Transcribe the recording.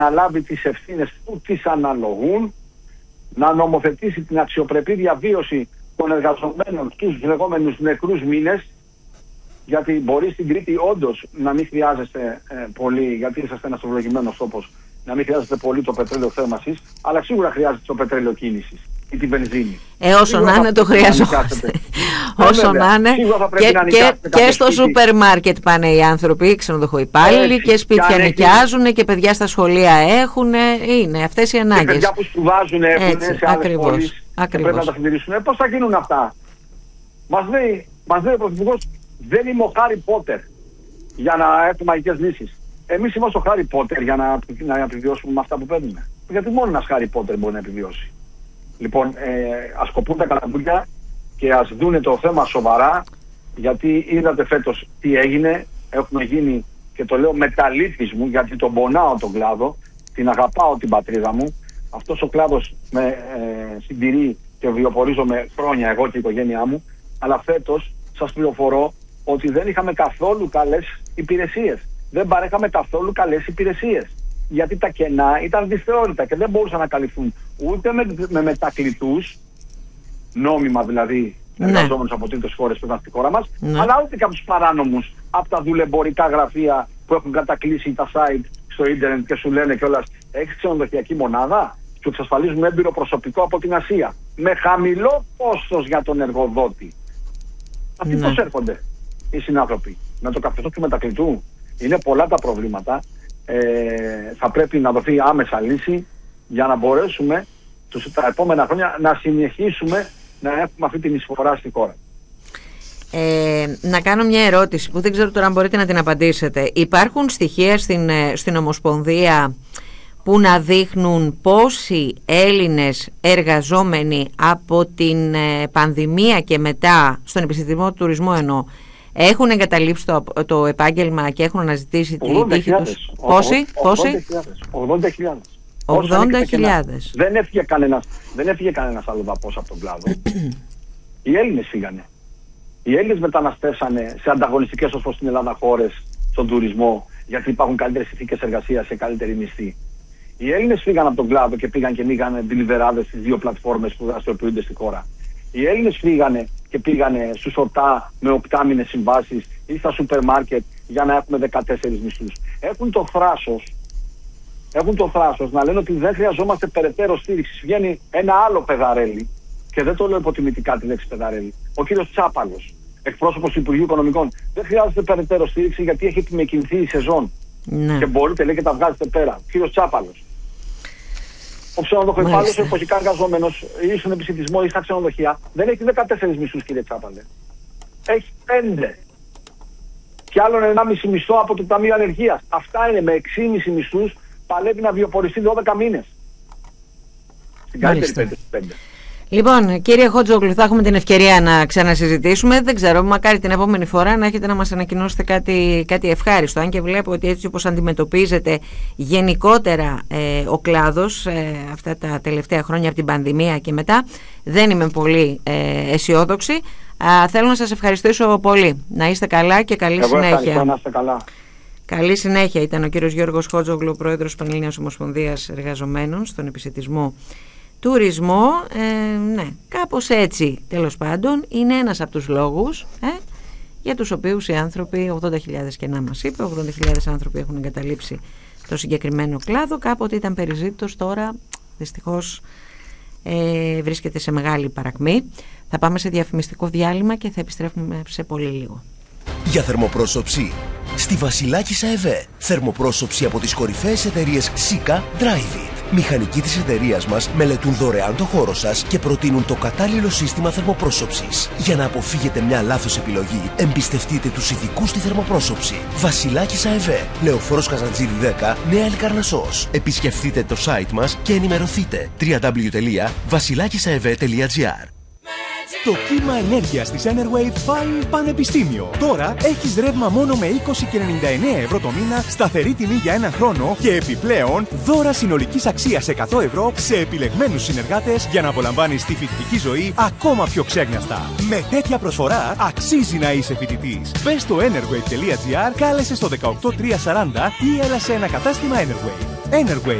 αναλάβει τις ευθύνες που τις αναλογούν, να νομοθετήσει την αξιοπρεπή διαβίωση των εργαζομένων στους λεγόμενους νεκρούς μήνες, γιατί μπορεί στην Κρήτη όντως να μην χρειάζεστε πολύ, γιατί είσαστε ένας ευλογημένος τόπος, να μην χρειάζεται πολύ το πετρέλαιο θέρμανσης, αλλά σίγουρα χρειάζεται το πετρέλαιο κίνησης ή τη βενζίνη. Όσο να είναι το χρειαζόμαστε. Όσο να είναι. Και στο σούπερ μάρκετ πάνε οι άνθρωποι, ξενοδοχοϊπαλλήλοι, και σπίτια νοικιάζουν και παιδιά στα σχολεία έχουν. Είναι αυτές οι ανάγκες. Και παιδιά που σπουδάζουν έχουν σε άλλες πόλεις. Πρέπει να τα συντηρήσουν. Πώς θα γίνουν αυτά? Μας λέει ο Πρωθυπουργός, δεν είμαι ο Χάρι Πότερ για να έχουμε μαγικές λύσεις. Εμείς είμαστε ο Χάρι Πότερ για να επιβιώσουμε με αυτά που παίρνουμε. Γιατί μόνο ένας Χάρι Πότερ μπορεί να επιβιώσει. Λοιπόν, ας κοπούν τα καλαμπουριά και ας δούνε το θέμα σοβαρά, γιατί είδατε φέτος τι έγινε. Έχουμε γίνει, και το λέω μεταλήφθης μου, γιατί τον πονάω τον κλάδο, την αγαπάω την πατρίδα μου. Αυτός ο κλάδος με συντηρεί και βιοπορίζομαι χρόνια εγώ και η οικογένειά μου. Αλλά φέτος σας πληροφορώ ότι δεν είχαμε καθόλου καλές υπηρεσίες. Δεν παρέχαμε καθόλου καλές υπηρεσίες. Γιατί τα κενά ήταν δυσθεώρητα και δεν μπορούσαν να καλυφθούν ούτε με μετακλητούς, νόμιμα δηλαδή, εργαζόμενους από τρίτες χώρες που ήταν στη χώρα μας, αλλά ούτε και από τους παράνομους, από τα δουλεμπορικά γραφεία που έχουν κατακλείσει τα site στο ίντερνετ και σου λένε κιόλας, έχεις ξενοδοχειακή μονάδα, σου εξασφαλίζουν έμπειρο προσωπικό από την Ασία, με χαμηλό κόστος για τον εργοδότη. Αυτοί πώς έρχονται οι συνάνθρωποι? Με το καθεστώς του μετακλητού. Είναι πολλά τα προβλήματα. Θα πρέπει να δοθεί άμεσα λύση για να μπορέσουμε τα επόμενα χρόνια να συνεχίσουμε να έχουμε αυτή την εισφορά στη χώρα. Να κάνω μια ερώτηση που δεν ξέρω τώρα αν μπορείτε να την απαντήσετε. Υπάρχουν στοιχεία στην Ομοσπονδία που να δείχνουν πόσοι Έλληνες εργαζόμενοι από την πανδημία και μετά, στον επιστημικό τουρισμό εννοώ, έχουν εγκαταλείψει το επάγγελμα και έχουν αναζητήσει την τύχη τους? Πόσοι? 80.000. Δεν έφυγε κανένας αλλοδαπός από τον κλάδο. Οι Έλληνες φύγανε. Οι Έλληνες μεταναστεύσανε σε ανταγωνιστικές ως προς την Ελλάδα χώρες στον τουρισμό, γιατί υπάρχουν καλύτερες συνθήκες εργασίας και καλύτερη μισθή. Οι Έλληνες φύγαν από τον κλάδο και πήγαν και μήγανε deliverades στις δύο πλατφόρμες που δραστηριοποιούνται στη χώρα. Οι Έλληνες φύγανε και πήγανε στους ΟΤΑ με οκτάμινες συμβάσεις ή στα σούπερ μάρκετ για να έχουμε 14 μισθούς. Έχουν το θράσος να λένε ότι δεν χρειαζόμαστε περαιτέρω στήριξη. Βγαίνει ένα άλλο πεδαρέλι, και δεν το λέω υποτιμητικά τη λέξη πεδαρέλι, ο κύριος Τσάπαλος, εκπρόσωπος του Υπουργείου Οικονομικών. Δεν χρειάζεται περαιτέρω στήριξη γιατί έχει επιμεκυνθεί η σεζόν. Και μπορείτε, λέει, και τα βγάζετε πέρα. Ο κύριος Τσάπαλος. Ο ξενοδοχοϊπάλληλος, ο εποχικά εργαζόμενος ή στον επισιτισμό ή στα ξενοδοχεία, δεν έχει 14 μισθούς, κύριε Τσάπαλε. Έχει 5. Και άλλον 1,5 μισθό από το Ταμείο Ανεργίας. Αυτά είναι, με 6,5 μισθούς παλεύει να βιοποριστεί 12 μήνες. Στην καλύτερη περίπτωση 5. Λοιπόν, κύριε Χότζογλου, θα έχουμε την ευκαιρία να ξανασυζητήσουμε. Δεν ξέρω, μακάρι την επόμενη φορά να έχετε να μας ανακοινώσετε κάτι ευχάριστο. Αν και βλέπω ότι έτσι όπως αντιμετωπίζεται γενικότερα ο κλάδος αυτά τα τελευταία χρόνια από την πανδημία και μετά, δεν είμαι πολύ αισιόδοξη. Θέλω να σας ευχαριστήσω πολύ. Να είστε καλά και καλή συνέχεια. Να είστε καλά. Καλή συνέχεια. Ήταν ο κύριος Γιώργος Χότζογλου, πρόεδρος Πανελλήνιας Ομοσπονδίας Εργαζομένων στον επισιτισμό τουρισμό. Ναι, κάπως έτσι τέλος πάντων είναι ένας από τους λόγους για τους οποίους οι άνθρωποι, 80.000 και να μας είπε, 80.000 άνθρωποι έχουν εγκαταλείψει το συγκεκριμένο κλάδο. Κάποτε ήταν περιζήτητος, τώρα δυστυχώς βρίσκεται σε μεγάλη παρακμή. Θα πάμε σε διαφημιστικό διάλειμμα και θα επιστρέφουμε σε πολύ λίγο. Για θερμοπρόσωψη στη Βασιλάκισσα ΕΒΕ. Θερμοπρόσωψη από τις κορυφαίες εταιρείες Sika, Drive It. Μηχανικοί της εταιρείας μας μελετούν δωρεάν το χώρο σας και προτείνουν το κατάλληλο σύστημα θερμοπρόσωψης. Για να αποφύγετε μια λάθος επιλογή, εμπιστευτείτε τους ειδικούς στη θερμοπρόσωψη. Βασιλάκισσα ΕΒΕ, Λεωφόρος Καζαντζίδη 10, Νέα Ελκαρνασσός. Επισκεφτείτε το site μας και ενημερωθείτε. www.βασιλάκισsaev.gr. Το κύμα ενέργειας της Enerwave πάει πανεπιστήμιο. Τώρα έχεις ρεύμα μόνο με 20,99 ευρώ το μήνα, σταθερή τιμή για ένα χρόνο και επιπλέον δώρα συνολικής αξίας 100 ευρώ σε επιλεγμένους συνεργάτες για να απολαμβάνεις τη φοιτητική ζωή ακόμα πιο ξέγνιαστα. Με τέτοια προσφορά αξίζει να είσαι φοιτητής. Μπες στο enerwave.gr, κάλεσε στο 18340 ή έλα σε ένα κατάστημα Enerwave. Enerwave.